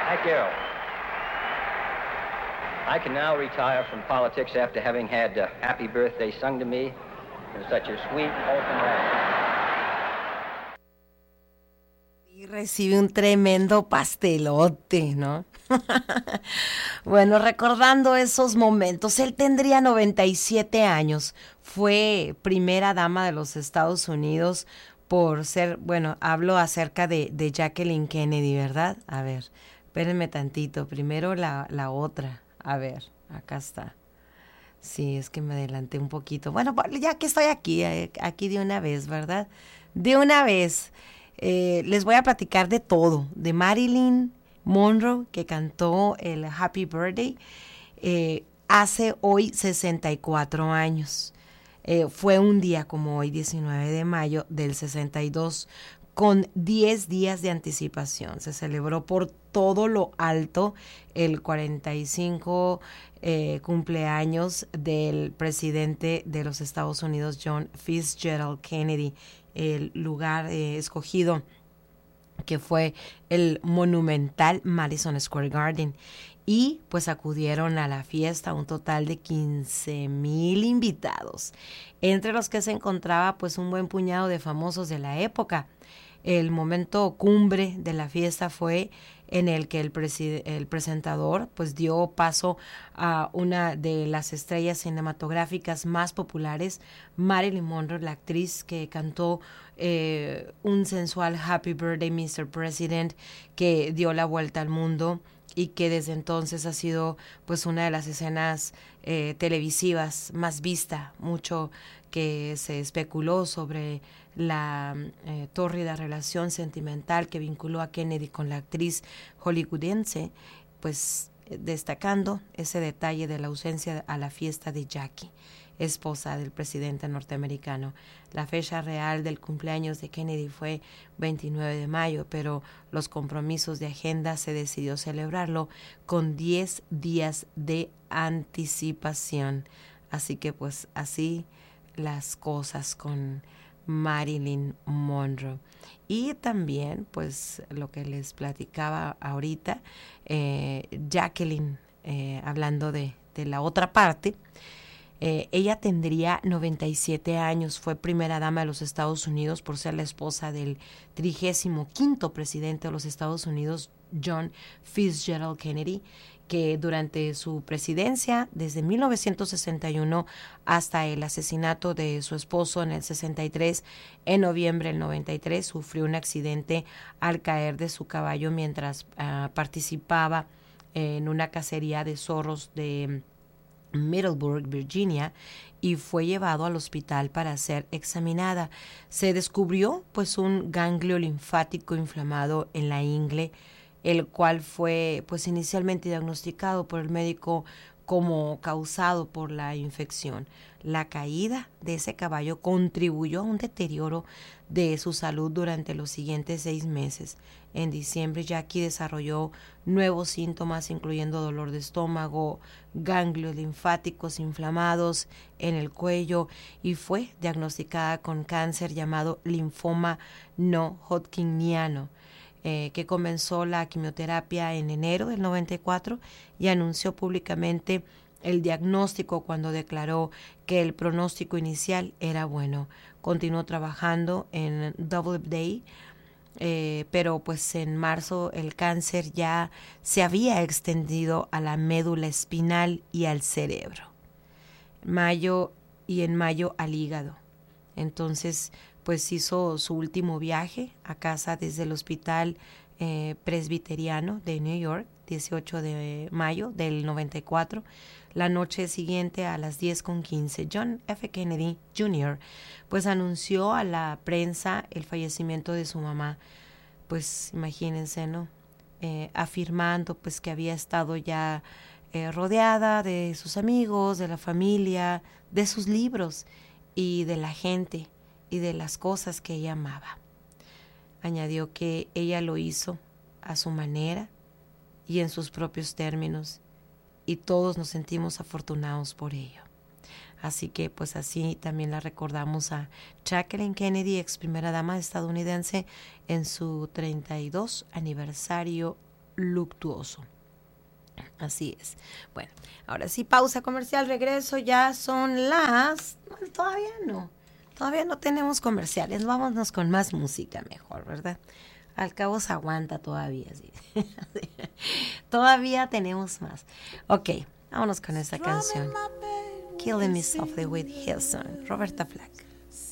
Thank you. I can now retire from politics after having had Happy Birthday sung to me in such a sweet, wholesome way. Y recibe un tremendo pastelote, ¿no? Bueno, recordando esos momentos, él tendría 97 años, fue primera dama de los Estados Unidos por ser, bueno, hablo acerca de Jacqueline Kennedy, ¿verdad? A ver, espérenme tantito, primero la otra, a ver, acá está. Sí, es que me adelanté un poquito. Bueno, ya que estoy aquí de una vez, ¿verdad? De una vez, les voy a platicar de todo, de Marilyn Monroe, que cantó el Happy Birthday, hace hoy 64 años. Fue un día como hoy, 19 de mayo del 62, con 10 días de anticipación. Se celebró por todo lo alto el 45 cumpleaños del presidente de los Estados Unidos, John Fitzgerald Kennedy. El lugar escogido, que fue el monumental Madison Square Garden. Y pues acudieron a la fiesta un total de 15,000 invitados, entre los que se encontraba pues un buen puñado de famosos de la época. El momento cumbre de la fiesta fue en el que el presentador pues dio paso a una de las estrellas cinematográficas más populares, Marilyn Monroe, la actriz que cantó un sensual Happy Birthday Mr. President, que dio la vuelta al mundo y que desde entonces ha sido pues una de las escenas televisivas más vista. Mucho que se especuló sobre la tórrida relación sentimental que vinculó a Kennedy con la actriz hollywoodense, pues destacando ese detalle de la ausencia a la fiesta de Jackie, esposa del presidente norteamericano. La fecha real del cumpleaños de Kennedy fue 29 de mayo, pero los compromisos de agenda se decidió celebrarlo con 10 días de anticipación. Así que pues así las cosas con Marilyn Monroe. Y también pues lo que les platicaba ahorita, Jacqueline, hablando de la otra parte, ella tendría 97 años, fue primera dama de los Estados Unidos por ser la esposa del 35º presidente de los Estados Unidos, John Fitzgerald Kennedy, que durante su presidencia, desde 1961 hasta el asesinato de su esposo en el 63, en noviembre del 93, sufrió un accidente al caer de su caballo mientras participaba en una cacería de zorros de Middleburg, Virginia, y fue llevado al hospital para ser examinada. Se descubrió pues un ganglio linfático inflamado en la ingle, el cual fue pues inicialmente diagnosticado por el médico como causado por la infección. La caída de ese caballo contribuyó a un deterioro de su salud durante los siguientes 6 meses. En diciembre, Jackie desarrolló nuevos síntomas, incluyendo dolor de estómago, ganglios linfáticos inflamados en el cuello, y fue diagnosticada con cáncer llamado linfoma no hodgkiniano, que comenzó la quimioterapia en enero del 94 y anunció públicamente el diagnóstico cuando declaró que el pronóstico inicial era bueno. Continuó trabajando en Doubleday, pero pues en marzo el cáncer ya se había extendido a la médula espinal y al cerebro. En mayo al hígado. Entonces pues hizo su último viaje a casa desde el hospital presbiteriano de New York, 18 de mayo del 94. La noche siguiente a las 10:15, John F. Kennedy Jr. pues anunció a la prensa el fallecimiento de su mamá. Pues imagínense, ¿no? Afirmando pues que había estado ya rodeada de sus amigos, de la familia, de sus libros y de la gente y de las cosas que ella amaba. Añadió que ella lo hizo a su manera y en sus propios términos, y todos nos sentimos afortunados por ello. Así que pues así también la recordamos a Jacqueline Kennedy, ex primera dama estadounidense, en su 32 aniversario luctuoso. Así es. Bueno, ahora sí, pausa comercial, regreso, ya son las... Bueno, todavía no tenemos comerciales, vámonos con más música mejor, ¿verdad? Al cabo se aguanta todavía, sí. Todavía tenemos más. Ok, vámonos con esta canción. Killing Me Softly with Hillsong, Roberta Flack.